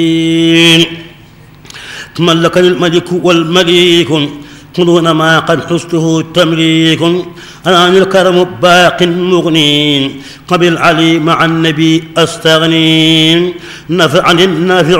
تملكني الملك والمليك دون ما قد حسته التمليك أنا الكرم باق مغنين قبل علي مع النبي أستغني نفعني النافع